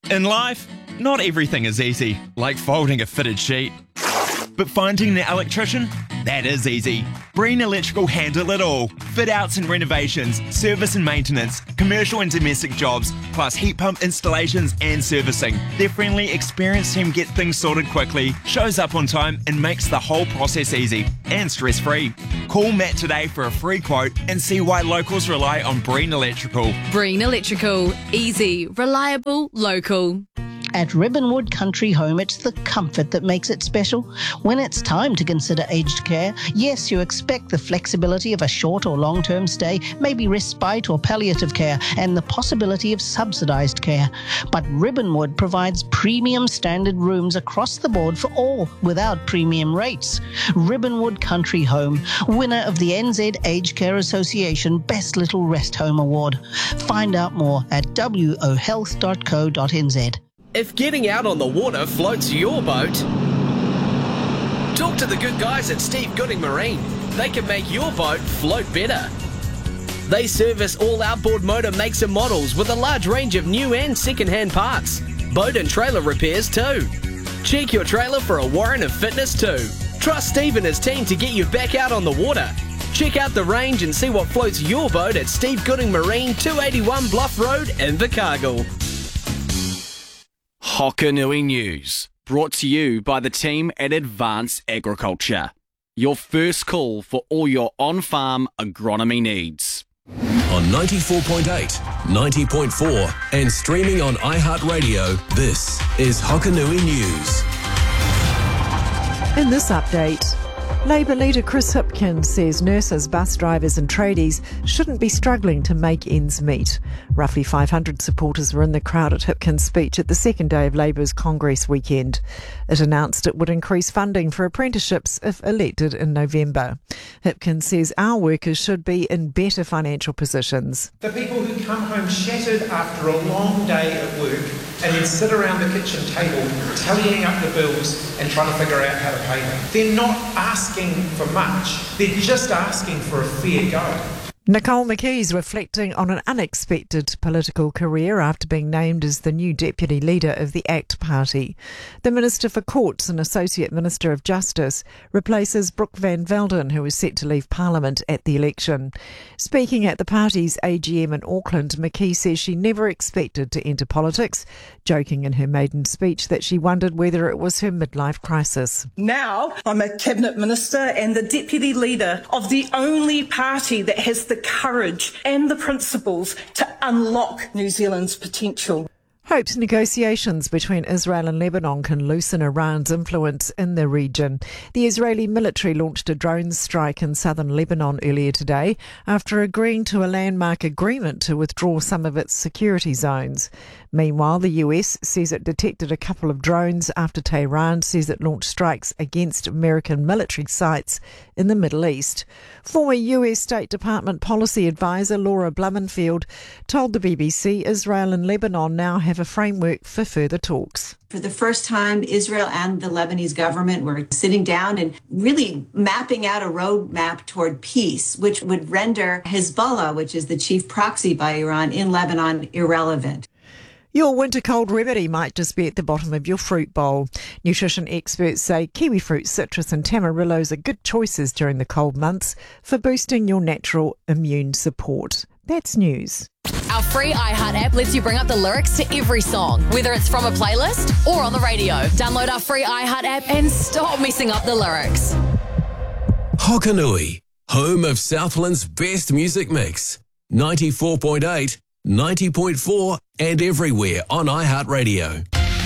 In life, not everything is easy, like folding a fitted sheet. But finding an electrician? That is easy. Breen Electrical handle it all. Fit outs and renovations, service and maintenance, commercial and domestic jobs, plus heat pump installations and servicing. Their friendly, experienced team get things sorted quickly, shows up on time and makes the whole process easy and stress-free. Call Matt today for a free quote and see why locals rely on Breen Electrical. Breen Electrical. Easy, reliable, local. At Ribbonwood Country Home, it's the comfort that makes it special. When it's time to consider aged care, yes, you expect the flexibility of a short or long-term stay, maybe respite or palliative care, and the possibility of subsidised care. But Ribbonwood provides premium standard rooms across the board for all, without premium rates. Ribbonwood Country Home, winner of the NZ Aged Care Association Best Little Rest Home Award. Find out more at wohealth.co.nz. If getting out on the water floats your boat, talk to the good guys at Steve Gooding Marine. They can make your boat float better. They service all outboard motor makes and models with a large range of new and second-hand parts. Boat and trailer repairs too. Check your trailer for a warrant of fitness too. Trust Steve and his team to get you back out on the water. Check out the range and see what floats your boat at Steve Gooding Marine, 281 Bluff Road in Invercargill. Hokanui News, brought to you by the team at Advance Agriculture. Your first call for all your on-farm agronomy needs. On 94.8, 90.4 and streaming on iHeartRadio, this is Hokanui News. In this update, Labour leader Chris Hipkins says nurses, bus drivers and tradies shouldn't be struggling to make ends meet. Roughly 500 supporters were in the crowd at Hipkins' speech at the second day of Labour's Congress weekend. It announced it would increase funding for apprenticeships if elected in November. Hipkins says our workers should be in better financial positions. The people who come home shattered after a long day at work and then sit around the kitchen table tallying up the bills and trying to figure out how to pay them. They're not asking for much, they're just asking for a fair go. Nicole McKee's reflecting on an unexpected political career after being named as the new deputy leader of the ACT Party. The Minister for Courts and Associate Minister of Justice replaces Brooke Van Velden, who is set to leave Parliament at the election. Speaking at the party's AGM in Auckland, McKee says she never expected to enter politics, joking in her maiden speech that she wondered whether it was her midlife crisis. Now I'm a Cabinet Minister and the Deputy Leader of the only party that has the courage and the principles to unlock New Zealand's potential. Hopes negotiations between Israel and Lebanon can loosen Iran's influence in the region. The Israeli military launched a drone strike in southern Lebanon earlier today after agreeing to a landmark agreement to withdraw some of its security zones. Meanwhile, the US says it detected a couple of drones after Tehran says it launched strikes against American military sites in the Middle East. Former US State Department policy advisor Laura Blumenfield told the BBC Israel and Lebanon now have a framework for further talks. For the first time, Israel and the Lebanese government were sitting down and really mapping out a roadmap toward peace, which would render Hezbollah, which is the chief proxy by Iran in Lebanon, irrelevant. Your winter cold remedy might just be at the bottom of your fruit bowl. Nutrition experts say kiwi fruit, citrus and tamarillos are good choices during the cold months for boosting your natural immune support. That's news. Our free iHeart app lets you bring up the lyrics to every song, whether it's from a playlist or on the radio. Download our free iHeart app and stop messing up the lyrics. Hokanui, home of Southland's best music mix. 94.8, 90.4 and everywhere on iHeartRadio.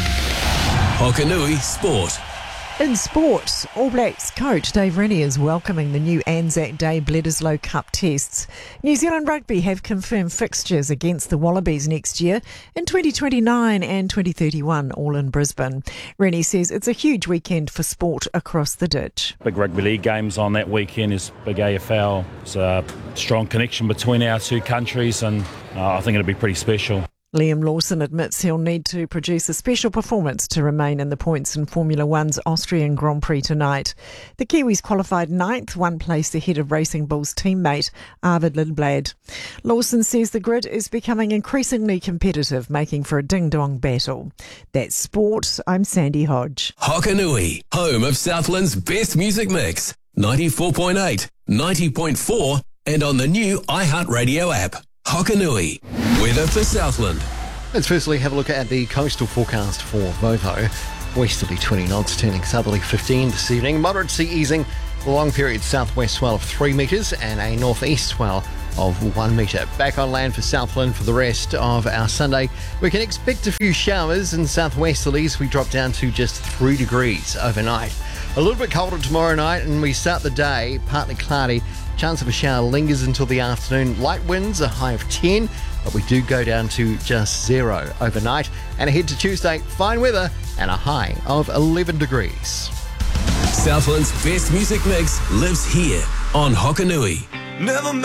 Hokanui Sport. In sport, All Blacks coach Dave Rennie is welcoming the new Anzac Day Bledisloe Cup tests. New Zealand Rugby have confirmed fixtures against the Wallabies next year in 2029 and 2031, all in Brisbane. Rennie says it's a huge weekend for sport across the ditch. Big rugby league games on that weekend is big AFL. It's a strong connection between our two countries and I think it'll be pretty special. Liam Lawson admits he'll need to produce a special performance to remain in the points in Formula One's Austrian Grand Prix tonight. The Kiwis qualified 9th, one place ahead of Racing Bull's teammate Arvid Lindblad. Lawson says the grid is becoming increasingly competitive, making for a ding-dong battle. That's sport. I'm Sandy Hodge. Hokanui, home of Southland's best music mix. 94.8, 90.4 and on the new iHeartRadio app. Hokanui, weather for Southland. Let's firstly have a look at the coastal forecast for Vovo. Westerly 20 knots, turning southerly 15 this evening. Moderate sea easing, a long period southwest swell of 3 metres and a northeast swell of 1 metre. Back on land for Southland for the rest of our Sunday. We can expect a few showers and southwesterlies. We drop down to just 3 degrees overnight. A little bit colder tomorrow night, and we start the day partly cloudy. Chance of a shower lingers until the afternoon. Light winds, a high of 10, but we do go down to just 0 overnight. And ahead to Tuesday, fine weather and a high of 11 degrees. Southland's best music mix lives here on Hokanui. Never